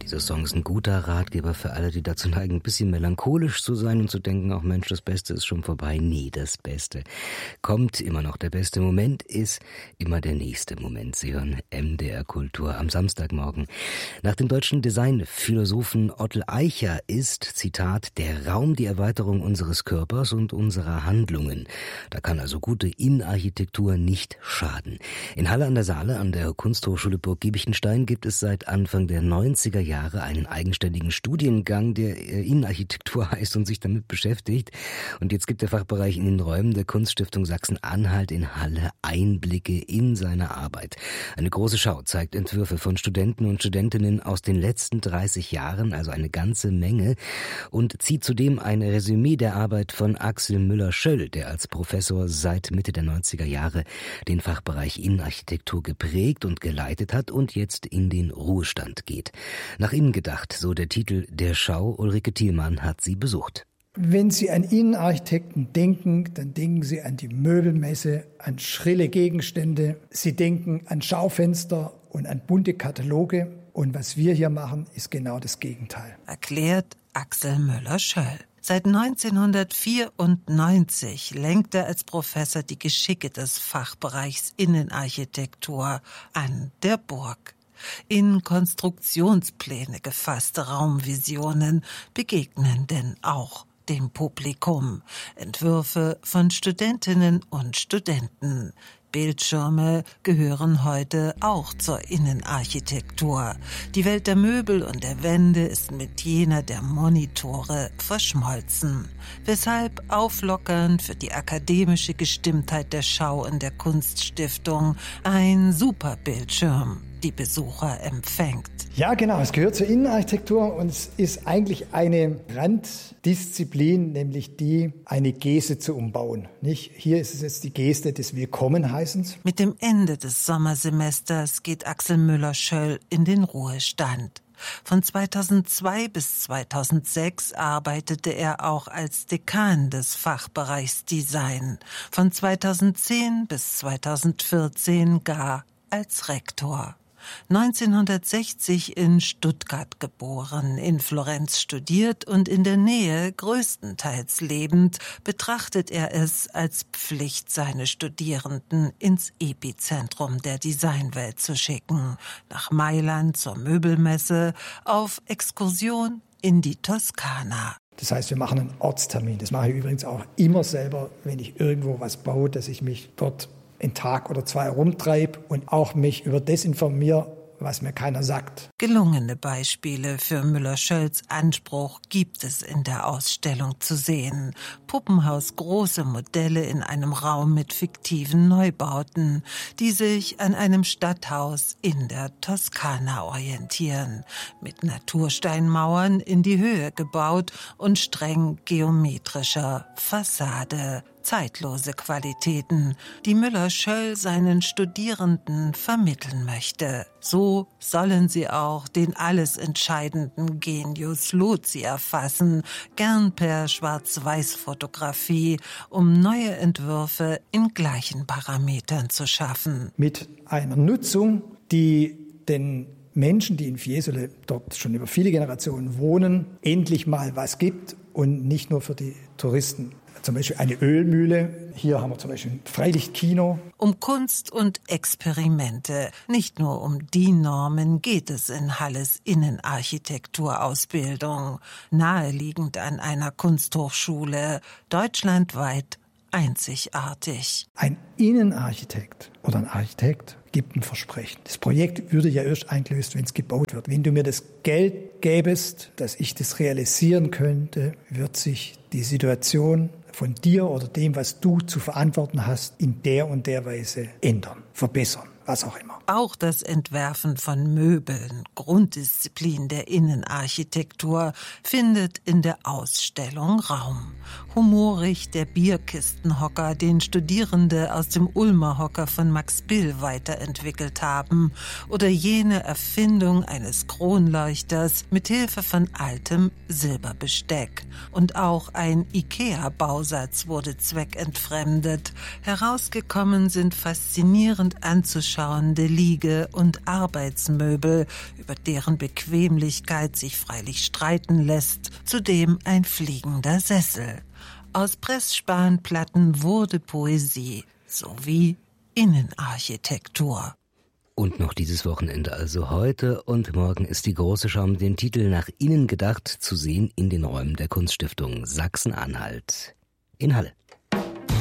Dieser Song ist ein guter Ratgeber für alle, die dazu neigen, ein bisschen melancholisch zu sein und zu denken, ach Mensch, das Beste ist schon vorbei. Nee, das Beste kommt immer noch. Der beste Moment ist immer der nächste Moment. Sie hören MDR Kultur am Samstagmorgen. Nach dem deutschen Designphilosophen Otto Eicher ist, Zitat, der Raum die Erweiterung unseres Körpers und unserer Handlungen. Da kann also gute Innenarchitektur nicht schaden. In Halle an der Saale an der Kunsthochschule Burg Giebichenstein gibt es seit Anfang der 90er Jahre einen eigenständigen Studiengang, der Innenarchitektur heißt und sich damit beschäftigt. Und jetzt gibt der Fachbereich in den Räumen der Kunststiftung Sachsen-Anhalt in Halle Einblicke in seine Arbeit. Eine große Schau zeigt Entwürfe von Studenten und Studentinnen aus den letzten 30 Jahren, also eine ganze Menge, und zieht zudem ein Resümee der Arbeit von Axel Müller-Schöll, der als Professor seit Mitte der 90er Jahre den Fachbereich Innenarchitektur geprägt und geleitet hat und jetzt in den Ruhestand geht. Nach innen gedacht, so der Titel der Schau. Ulrike Thielmann hat sie besucht. Wenn Sie an Innenarchitekten denken, dann denken Sie an die Möbelmesse, an schrille Gegenstände. Sie denken an Schaufenster und an bunte Kataloge. Und was wir hier machen, ist genau das Gegenteil. Erklärt Axel Müller-Schöll. Seit 1994 lenkt er als Professor die Geschicke des Fachbereichs Innenarchitektur an der Burg. In Konstruktionspläne gefasste Raumvisionen begegnen denn auch dem Publikum. Entwürfe von Studentinnen und Studenten. Bildschirme gehören heute auch zur Innenarchitektur. Die Welt der Möbel und der Wände ist mit jener der Monitore verschmolzen. Weshalb auflockernd für die akademische Gestimmtheit der Schau in der Kunststiftung ein Superbildschirm die Besucher empfängt. Ja, genau. Es gehört zur Innenarchitektur und es ist eigentlich eine Randdisziplin, nämlich die, eine Geste zu umbauen. Nicht? Hier ist es jetzt die Geste des Willkommenheißens. Mit dem Ende des Sommersemesters geht Axel Müller-Schöll in den Ruhestand. Von 2002 bis 2006 arbeitete er auch als Dekan des Fachbereichs Design. Von 2010 bis 2014 gar als Rektor. 1960 in Stuttgart geboren, in Florenz studiert und in der Nähe größtenteils lebend, betrachtet er es als Pflicht, seine Studierenden ins Epizentrum der Designwelt zu schicken. Nach Mailand zur Möbelmesse, auf Exkursion in die Toskana. Das heißt, wir machen einen Ortstermin. Das mache ich übrigens auch immer selber, wenn ich irgendwo was baue, dass ich mich dort einen Tag oder zwei rumtreibe und auch mich über das informiere, was mir keiner sagt. Gelungene Beispiele für Müller-Schölls Anspruch gibt es in der Ausstellung zu sehen. Puppenhaus große Modelle in einem Raum mit fiktiven Neubauten, die sich an einem Stadthaus in der Toskana orientieren. Mit Natursteinmauern in die Höhe gebaut und streng geometrischer Fassade. Zeitlose Qualitäten, die Müller-Schöll seinen Studierenden vermitteln möchte. So sollen sie auch den alles entscheidenden Genius Loci erfassen, gern per Schwarz-Weiß-Fotografie, um neue Entwürfe in gleichen Parametern zu schaffen. Mit einer Nutzung, die den Menschen, die in Fiesole dort schon über viele Generationen wohnen, endlich mal was gibt und nicht nur für die Touristen. Zum Beispiel eine Ölmühle. Hier haben wir zum Beispiel ein Freilichtkino. Um Kunst und Experimente, nicht nur um die Normen, geht es in Halles Innenarchitekturausbildung. Naheliegend an einer Kunsthochschule, deutschlandweit einzigartig. Ein Innenarchitekt oder ein Architekt gibt ein Versprechen. Das Projekt würde ja erst eingelöst, wenn es gebaut wird. Wenn du mir das Geld gäbest, dass ich das realisieren könnte, wird sich die Situation von dir oder dem, was du zu verantworten hast, in der und der Weise ändern, verbessern, was auch immer. Auch das Entwerfen von Möbeln, Grunddisziplin der Innenarchitektur, findet in der Ausstellung Raum. Humorig der Bierkistenhocker, den Studierende aus dem Ulmer Hocker von Max Bill weiterentwickelt haben, oder jene Erfindung eines Kronleuchters mit Hilfe von altem Silberbesteck. Und auch ein IKEA-Bausatz wurde zweckentfremdet. Herausgekommen sind faszinierend anzuschauen zuschauende Liege- und Arbeitsmöbel, über deren Bequemlichkeit sich freilich streiten lässt, zudem ein fliegender Sessel. Aus Pressspanplatten wurde Poesie sowie Innenarchitektur. Und noch dieses Wochenende, also heute und morgen, ist die große Schau mit dem Titel Nach innen gedacht zu sehen in den Räumen der Kunststiftung Sachsen-Anhalt in Halle.